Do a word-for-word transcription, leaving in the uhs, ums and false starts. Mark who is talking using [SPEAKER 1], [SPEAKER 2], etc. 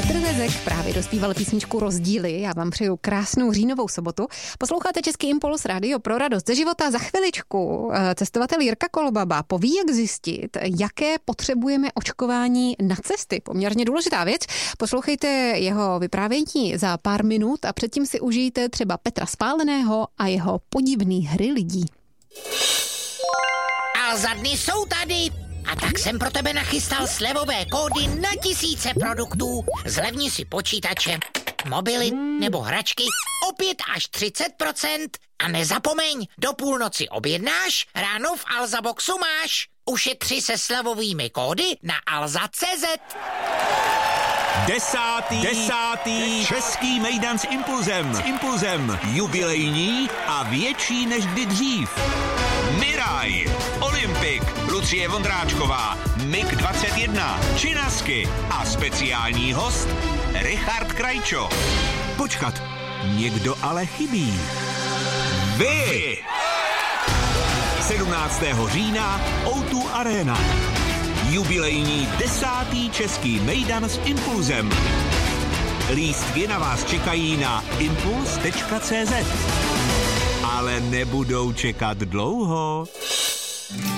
[SPEAKER 1] Petr Vezek právě dospíval písničku Rozdíly. Já vám přeju krásnou říjnovou sobotu. Posloucháte Český impuls, rádio pro radost ze života. Za chviličku cestovatel Jirka Kolbaba poví, jak zjistit, jaké potřebujeme očkování na cesty. Poměrně důležitá věc. Poslouchejte jeho vyprávění za pár minut a předtím si užijte třeba Petra Spáleného a jeho podivný hry lidí.
[SPEAKER 2] Alza dny jsou tady. A tak jsem pro tebe nachystal slevové kódy na tisíce produktů. Zlevni si počítače, mobily nebo hračky o pět až třicet procent. A nezapomeň, do půlnoci objednáš, ráno v Alza Boxu máš. Ušetři se slevovými kódy na alza tečka cé zet.
[SPEAKER 3] Desátý, desátý český mejdan s impulzem. S impulzem jubilejní a větší než kdy dřív. Miraj, Olympik, Lucie Vondráčková, Mig dvacet jedna, Činasky a speciální host Richard Krajčo. Počkat, někdo ale chybí. Vy! sedmnáctého října ó dva Arena. Jubilejní desátý český mejdan s impulzem. Lístky na vás čekají na impuls tečka cé zet. Ale nebudou čekat dlouho.